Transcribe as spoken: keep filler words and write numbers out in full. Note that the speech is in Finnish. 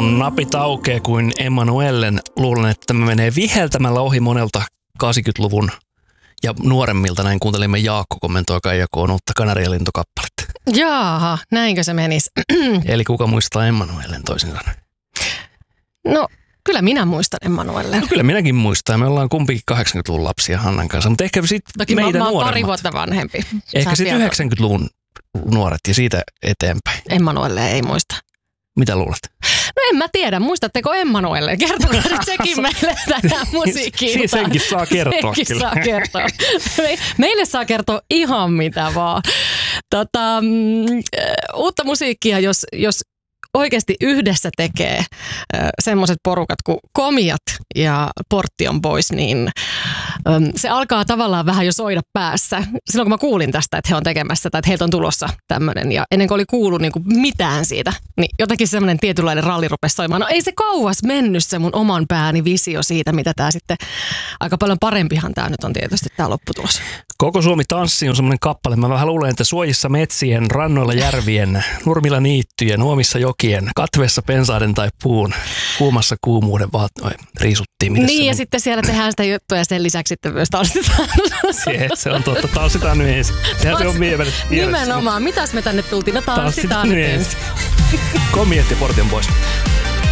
Kun napit aukeaa kuin Emmanuellen, luulen, että tämä menee viheltämällä ohi monelta kahdeksankymmentäluvun ja nuoremmilta. Näin kuuntelimme Jaakko kommentoi Kaijakoon uutta Kanarialintukappaletta. Jaaha, näinkö se menisi? Eli kuka muistaa Emmanuellen toisin sanoen? No, kyllä minä muistan Emmanuellen. No, kyllä minäkin muistan. Me ollaan kumpikin kahdeksankymmentäluvun lapsia Hannan kanssa, mutta ehkä sitten meidän mä, mä nuoremmat. pari vuotta vanhempi. Ehkä sitten yhdeksänkymmentäluvun nuoret ja siitä eteenpäin. Emmanuelle ei muista. Mitä luulet? No en mä tiedä, muistatteko Emmanuelle? Kertokaa nyt sekin meille tähän musiikkiin. Siis senkin saa kertoa senkin kyllä. saa kertoa. Me, meille saa kertoa ihan mitä vaan. Tota, mm, uutta musiikkia, jos, jos oikeasti yhdessä tekee äh, semmoiset porukat kuin Komiat ja Portion Boys, niin ähm, se alkaa tavallaan vähän jo soida päässä. Silloin kun mä kuulin tästä, että he on tekemässä tai että heiltä on tulossa tämmöinen ja ennen kuin oli kuullut niin kuin mitään siitä, niin jotenkin semmoinen tietynlainen ralli rupesi soimaan. No ei se kauas mennyt se mun oman pääni visio siitä, mitä tää sitten, aika paljon parempihan tää nyt on tietysti tää lopputulos. Koko Suomi tanssi on semmoinen kappale. Mä vähän luulen, että suojissa metsien, rannoilla järvien, nurmilla niittyjen, uomissa jokien, katveessa pensaiden tai puun, kuumassa kuumuuden vaat... Oi, riisuttiin. Mitäs niin ja on? Sitten siellä tehdään sitä juttua ja sen lisäksi sitten myös tanssitaan. Se, se on totta. Tanssitaan nyt ensin. Sehän se on mielessä. Nimenomaan. Mitäs me tänne tultiin? No tanssitaan, tanssitaan nyt ensin. Komiat ja Portion Boys.